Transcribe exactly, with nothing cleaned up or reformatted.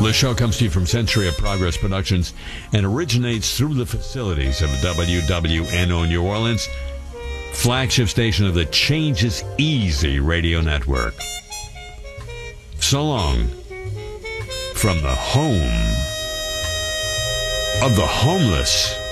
The show comes to you from Century of Progress Productions and originates through the facilities of W W N O New Orleans, flagship station of the Change is Easy radio network. So long from the home of the homeless.